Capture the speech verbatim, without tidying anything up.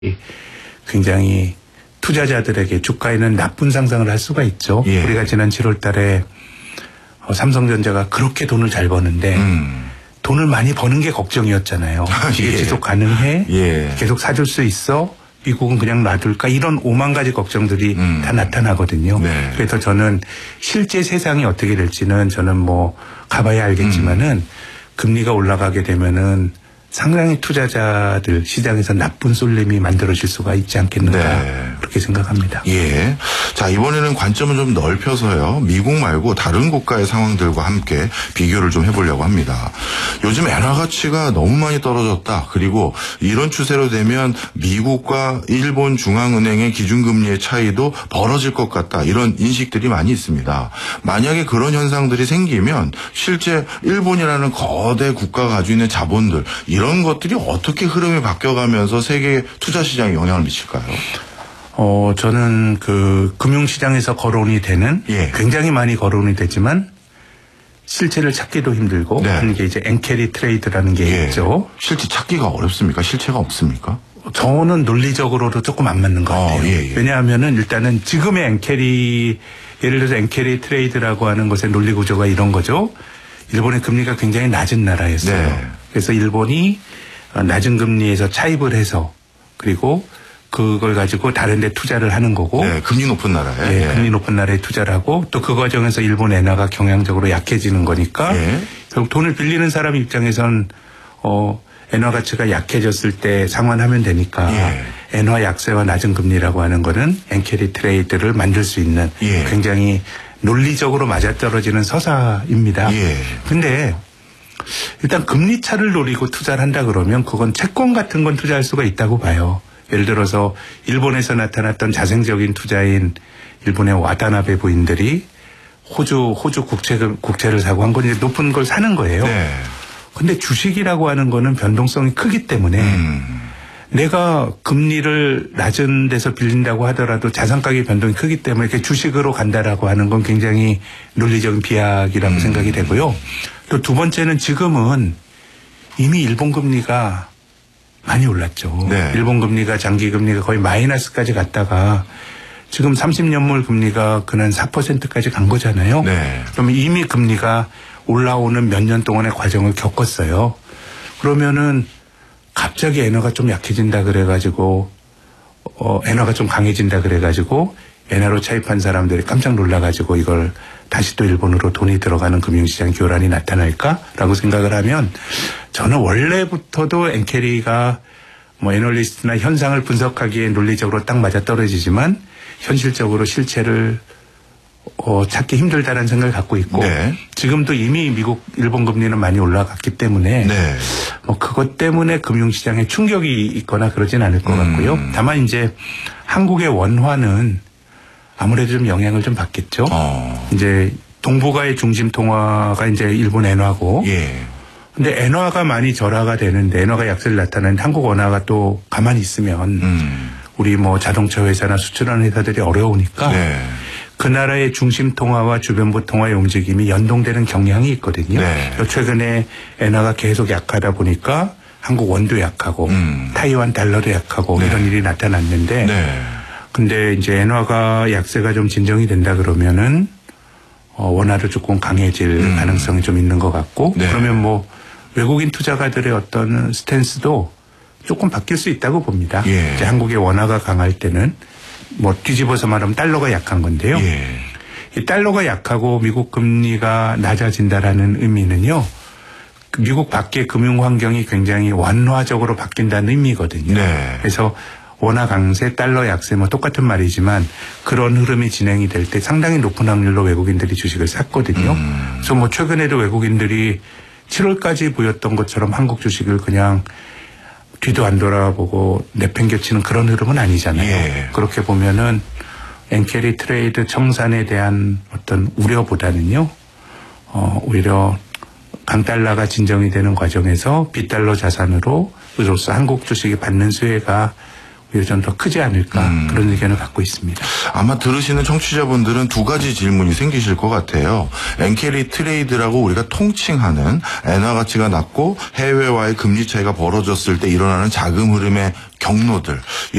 굉장히 투자자들에게 주가에는 나쁜 상승을 할 수가 있죠. 예. 우리가 지난 칠월 달에 삼성전자가 그렇게 돈을 잘 버는데 음. 돈을 많이 버는 게 걱정이었잖아요. 이게 예. 지속 가능해? 예. 계속 사줄 수 있어? 미국은 그냥 놔둘까? 이런 오만 가지 걱정들이 음. 다 나타나거든요. 네. 그래서 저는 실제 세상이 어떻게 될지는 저는 뭐 가봐야 알겠지만은 음. 금리가 올라가게 되면은 상당히 투자자들 시장에서 나쁜 쏠림이 만들어질 수가 있지 않겠는가 네. 그렇게 생각합니다. 예. 자, 이번에는 관점을 좀 넓혀서요. 미국 말고 다른 국가의 상황들과 함께 비교를 좀 해보려고 합니다. 요즘 엔화 가치가 너무 많이 떨어졌다. 그리고 이런 추세로 되면 미국과 일본 중앙은행의 기준금리의 차이도 벌어질 것 같다. 이런 인식들이 많이 있습니다. 만약에 그런 현상들이 생기면 실제 일본이라는 거대 국가가 가지고 있는 자본들 이런 것들이 어떻게 흐름이 바뀌어가면서 세계 투자 시장에 영향을 미칠까요? 어, 저는 그 금융시장에서 거론이 되는 예. 굉장히 많이 거론이 되지만 실체를 찾기도 힘들고 네. 하는 게 이제 엔캐리 트레이드라는 게 예. 있죠. 실제 찾기가 어렵습니까? 실체가 없습니까? 저는 논리적으로도 조금 안 맞는 것 같아요. 어, 예, 예. 왜냐하면은 일단은 지금의 엔캐리 예를 들어서 엔캐리 트레이드라고 하는 것의 논리 구조가 이런 거죠. 일본의 금리가 굉장히 낮은 나라였어요. 네. 그래서 일본이 낮은 금리에서 차입을 해서 그리고 그걸 가지고 다른 데 투자를 하는 거고. 네, 금리 높은 나라에. 네, 금리 높은 나라에 투자를 하고 또 그 과정에서 일본 엔화가 경향적으로 약해지는 거니까 네. 결국 돈을 빌리는 사람 입장에선 어, 엔화 가치가 약해졌을 때 상환하면 되니까 네. 엔화 약세와 낮은 금리라고 하는 거는 엔캐리 트레이드를 만들 수 있는 네. 굉장히 논리적으로 맞아떨어지는 서사입니다. 예. 근데 일단 금리 차를 노리고 투자를 한다 그러면 그건 채권 같은 건 투자할 수가 있다고 봐요. 예를 들어서 일본에서 나타났던 자생적인 투자인 일본의 와타나베 부인들이 호주 호주 국채를 국채를 사고 한 건 이제 높은 걸 사는 거예요. 네. 근데 주식이라고 하는 거는 변동성이 크기 때문에 음. 내가 금리를 낮은 데서 빌린다고 하더라도 자산 가격 변동이 크기 때문에 이렇게 주식으로 간다라고 하는 건 굉장히 논리적인 비약이라고 음. 생각이 되고요. 또 두 번째는 지금은 이미 일본 금리가 많이 올랐죠. 네. 일본 금리가 장기 금리가 거의 마이너스까지 갔다가 지금 삼십 년물 금리가 그는 사 퍼센트까지 간 거잖아요. 네. 그러면 이미 금리가 올라오는 몇 년 동안의 과정을 겪었어요. 그러면은 갑자기 엔화가 좀 약해진다 그래가지고 어 엔화가 좀 강해진다 그래가지고 엔화로 차입한 사람들이 깜짝 놀라가지고 이걸 다시 또 일본으로 돈이 들어가는 금융시장 교란이 나타날까라고 생각을 하면 저는 원래부터도 엔캐리가 뭐 애널리스트나 현상을 분석하기에 논리적으로 딱 맞아떨어지지만 현실적으로 실체를 어, 찾기 힘들다는 생각을 갖고 있고 네. 지금도 이미 미국, 일본 금리는 많이 올라갔기 때문에 네. 뭐 그것 때문에 금융시장에 충격이 있거나 그러진 않을 것 음. 같고요. 다만 이제 한국의 원화는 아무래도 좀 영향을 좀 받겠죠. 어. 이제 동북아의 중심 통화가 이제 일본 엔화고 예. 근데 엔화가 많이 절하가 되는데 엔화가 약세를 나타내는 한국 원화가 또 가만히 있으면 음. 우리 뭐 자동차 회사나 수출하는 회사들이 어려우니까 네. 그 나라의 중심 통화와 주변부 통화의 움직임이 연동되는 경향이 있거든요. 네. 최근에 엔화가 계속 약하다 보니까 한국 원도 약하고 음. 타이완 달러도 약하고 네. 이런 일이 나타났는데 네. 근데 이제 엔화가 약세가 좀 진정이 된다 그러면은 어 원화도 조금 강해질 음. 가능성이 좀 있는 것 같고 네. 그러면 뭐 외국인 투자가들의 어떤 스탠스도 조금 바뀔 수 있다고 봅니다. 예. 이제 한국의 원화가 강할 때는 뭐 뒤집어서 말하면 달러가 약한 건데요. 예. 이 달러가 약하고 미국 금리가 낮아진다라는 의미는요. 미국 밖의 금융 환경이 굉장히 완화적으로 바뀐다는 의미거든요. 네. 그래서 원화 강세, 달러 약세 뭐 똑같은 말이지만 그런 흐름이 진행이 될 때 상당히 높은 확률로 외국인들이 주식을 샀거든요. 음. 그래서 뭐 최근에도 외국인들이 칠월까지 보였던 것처럼 한국 주식을 그냥 뒤도 안 돌아보고 내팽겨치는 그런 흐름은 아니잖아요. 예. 그렇게 보면은 엔캐리 트레이드 청산에 대한 어떤 우려보다는요. 어, 오히려 강달러가 진정이 되는 과정에서 빗달러 자산으로 으로서 한국 주식이 받는 수혜가 오히려 좀 더 크지 않을까 음. 그런 의견을 갖고 있습니다. 아마 들으시는 청취자분들은 두 가지 질문이 생기실 것 같아요. 엔캐리 트레이드라고 우리가 통칭하는 엔화 가치가 낮고 해외와의 금리 차이가 벌어졌을 때 일어나는 자금 흐름의 경로들